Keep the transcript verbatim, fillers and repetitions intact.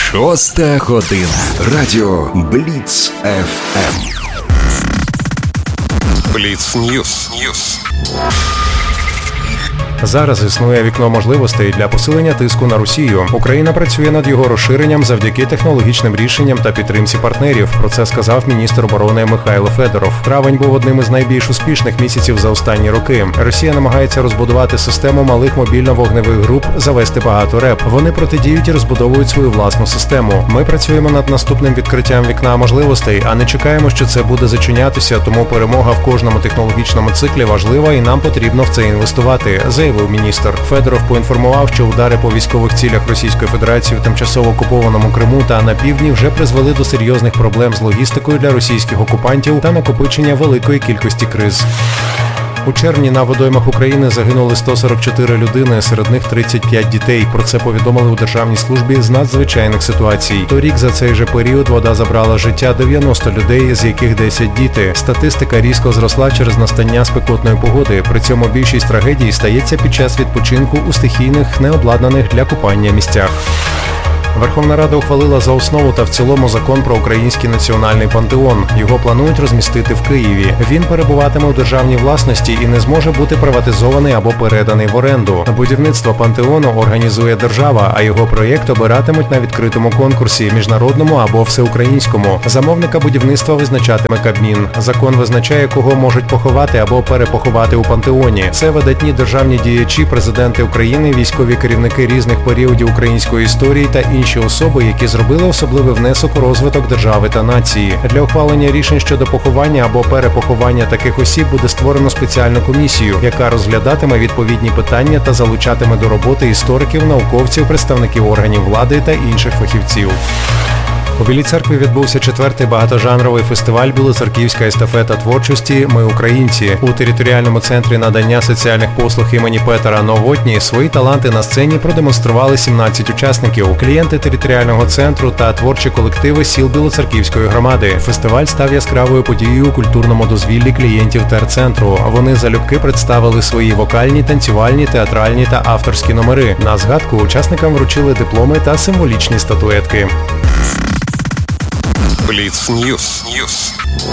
Шоста година. Радіо Бліц еф ем. Бліц Ньюс. Зараз існує вікно можливостей для посилення тиску на Росію. Україна працює над його розширенням завдяки технологічним рішенням та підтримці партнерів. Про це сказав міністр оборони Михайло Федоров. Травень був одним із найбільш успішних місяців за останні роки. Росія намагається розбудувати систему малих мобільно-вогневих груп, завести багато РЕП. Вони протидіють і розбудовують свою власну систему. Ми працюємо над наступним відкриттям вікна можливостей, а не чекаємо, що це буде зачинятися, тому перемога в кожному технологічному циклі важлива і нам потрібно в це інвестувати, заявив міністр. Федоров поінформував, що удари по військових цілях Російської Федерації в тимчасово окупованому Криму та на півдні вже призвели до серйозних проблем з логістикою для російських окупантів та накопичення великої кількості криз. У червні на водоймах України загинули сто сорок чотири людини, серед них тридцять п'ять дітей. Про це повідомили у Державній службі з надзвичайних ситуацій. Торік за цей же період вода забрала життя дев'яносто людей, з яких десять діти. Статистика різко зросла через настання спекотної погоди. При цьому більшість трагедій стається під час відпочинку у стихійних, необладнаних для купання місцях. Верховна Рада ухвалила за основу та в цілому закон про Український національний пантеон. Його планують розмістити в Києві. Він перебуватиме у державній власності і не зможе бути приватизований або переданий в оренду. Будівництво пантеону організує держава, а його проєкт обиратимуть на відкритому конкурсі, міжнародному або всеукраїнському. Замовника будівництва визначатиме Кабмін. Закон визначає, кого можуть поховати або перепоховати у пантеоні. Це видатні державні діячі, президенти України, військові керівники різних періодів української історії та інші інші особи, які зробили особливий внесок у розвиток держави та нації. Для ухвалення рішень щодо поховання або перепоховання таких осіб буде створено спеціальну комісію, яка розглядатиме відповідні питання та залучатиме до роботи істориків, науковців, представників органів влади та інших фахівців. У Білій Церкві відбувся четвертий багатожанровий фестиваль «Білоцерківська естафета творчості. Ми українці». У територіальному центрі надання соціальних послуг імені Петера Новотні свої таланти на сцені продемонстрували сімнадцять учасників, клієнти територіального центру та творчі колективи сіл Білоцерківської громади. Фестиваль став яскравою подією у культурному дозвіллі клієнтів терцентру. Вони залюбки представили свої вокальні, танцювальні, театральні та авторські номери. На згадку учасникам вручили дипломи та символічні статуетки. Бліц Ньюс.